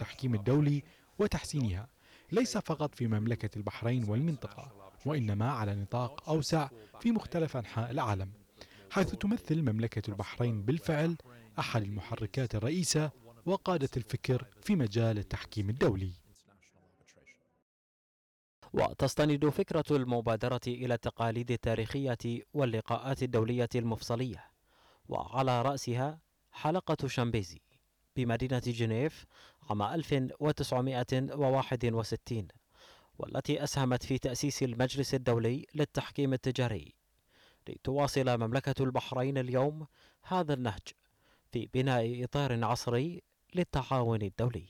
التحكيم الدولي وتحسينها، ليس فقط في مملكة البحرين والمنطقة، وإنما على نطاق أوسع في مختلف أنحاء العالم، حيث تمثل مملكة البحرين بالفعل أحد المحركات الرئيسة وقادة الفكر في مجال التحكيم الدولي. وتستند فكرة المبادرة إلى التقاليد التاريخية واللقاءات الدولية المفصلية، وعلى رأسها حلقة شامبيزي بمدينة جنيف عام 1961، والتي أسهمت في تأسيس المجلس الدولي للتحكيم التجاري، لتواصل مملكة البحرين اليوم هذا النهج في بناء إطار عصري للتعاون الدولي.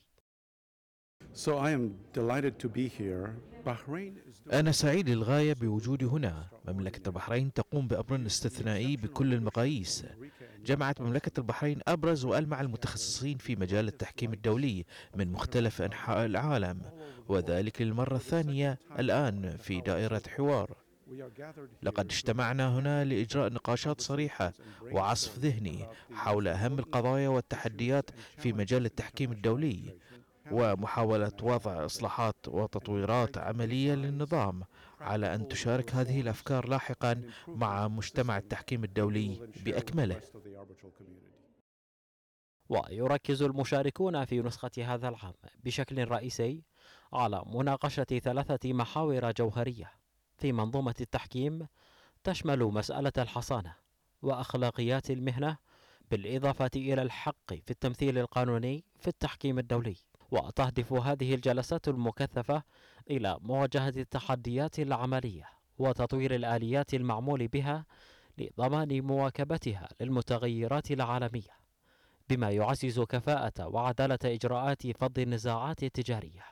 أنا سعيد للغاية بوجودي هنا. مملكة البحرين تقوم بأمر استثنائي بكل المقاييس. جمعت مملكة البحرين أبرز وألمع المتخصصين في مجال التحكيم الدولي من مختلف أنحاء العالم، وذلك للمرة الثانية الآن في دائرة حوار. لقد اجتمعنا هنا لإجراء نقاشات صريحة وعصف ذهني حول أهم القضايا والتحديات في مجال التحكيم الدولي، ومحاولة وضع إصلاحات وتطويرات عملية للنظام، على أن تشارك هذه الأفكار لاحقا مع مجتمع التحكيم الدولي بأكمله. ويركز المشاركون في نسخة هذا العام بشكل رئيسي على مناقشة 3 محاور جوهرية في منظومة التحكيم، تشمل مسألة الحصانة وأخلاقيات المهنة، بالإضافة إلى الحق في التمثيل القانوني في التحكيم الدولي. وتهدف هذه الجلسات المكثفة إلى مواجهة التحديات العملية وتطوير الآليات المعمول بها لضمان مواكبتها للمتغيرات العالمية، بما يعزز كفاءة وعدالة إجراءات فض النزاعات التجارية.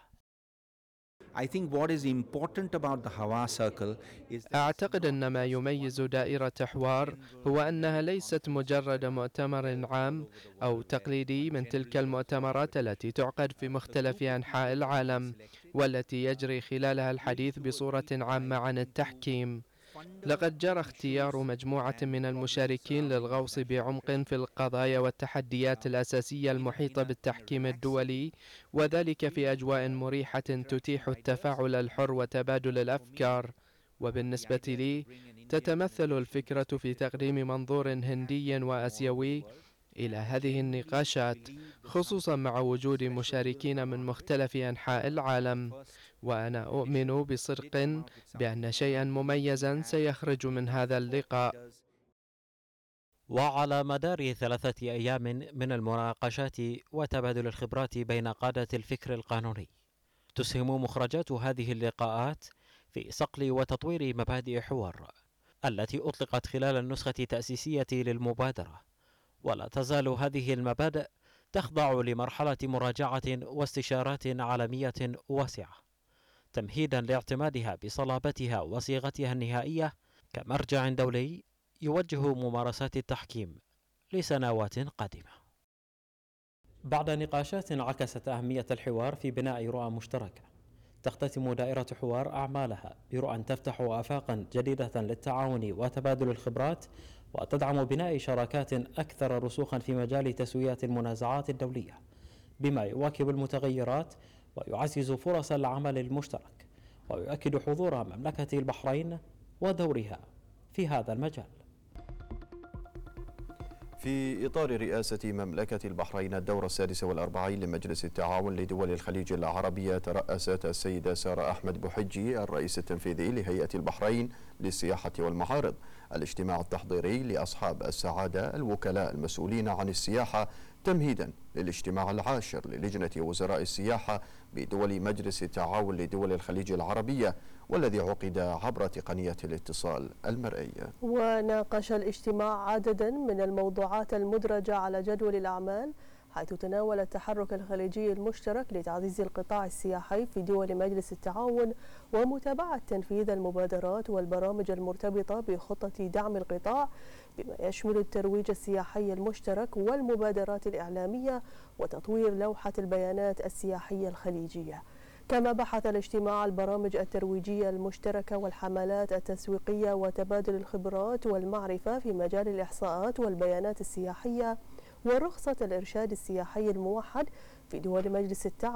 أعتقد أن ما يميز دائرة حوار هو أنها ليست مجرد مؤتمر عام أو تقليدي من تلك المؤتمرات التي تعقد في مختلف أنحاء العالم، والتي يجري خلالها الحديث بصورة عامة عن التحكيم. لقد جرى اختيار مجموعة من المشاركين للغوص بعمق في القضايا والتحديات الأساسية المحيطة بالتحكيم الدولي، وذلك في أجواء مريحة تتيح التفاعل الحر وتبادل الأفكار. وبالنسبة لي، تتمثل الفكرة في تقديم منظور هندي وآسيوي إلى هذه النقاشات، خصوصا مع وجود مشاركين من مختلف أنحاء العالم. وأنا أؤمن بصدق بأن شيئا مميزا سيخرج من هذا اللقاء. وعلى مدار 3 أيام من المناقشات وتبادل الخبرات بين قادة الفكر القانوني، تسهم مخرجات هذه اللقاءات في صقل وتطوير مبادئ حوار التي أطلقت خلال النسخة التأسيسية للمبادرة. ولا تزال هذه المبادئ تخضع لمرحلة مراجعة واستشارات عالمية واسعة، تمهيدا لاعتمادها بصلابتها وصيغتها النهائية كمرجع دولي يوجه ممارسات التحكيم لسنوات قادمة. بعد نقاشات عكست أهمية الحوار في بناء رؤى مشتركة، تختتم دائرة حوار أعمالها برؤى تفتح آفاقا جديدة للتعاون وتبادل الخبرات، وتدعم بناء شراكات أكثر رسوخا في مجال تسوية المنازعات الدولية، بما يواكب المتغيرات ويعزز فرص العمل المشترك، ويؤكد حضور مملكة البحرين ودورها في هذا المجال. في إطار رئاسة مملكة البحرين الدورة 46 لمجلس التعاون لدول الخليج العربية، ترأست السيدة سارة أحمد بوحجي الرئيس التنفيذي لهيئة البحرين للسياحة والمعارض الاجتماع التحضيري لأصحاب السعادة الوكلاء المسؤولين عن السياحة، تمهيدا للاجتماع العاشر للجنة وزراء السياحة بدول مجلس التعاون لدول الخليج العربية، والذي عقد عبر تقنية الاتصال المرئي. وناقش الاجتماع عددا من الموضوعات المدرجة على جدول الأعمال، حيث تناول التحرك الخليجي المشترك لتعزيز القطاع السياحي في دول مجلس التعاون ومتابعة تنفيذ المبادرات والبرامج المرتبطة بخطة دعم القطاع، بما يشمل الترويج السياحي المشترك والمبادرات الإعلامية وتطوير لوحة البيانات السياحية الخليجية. كما بحث الاجتماع البرامج الترويجية المشتركة والحملات التسويقية وتبادل الخبرات والمعرفة في مجال الإحصاءات والبيانات السياحية ورخصة الإرشاد السياحي الموحد في دول مجلس التعاون.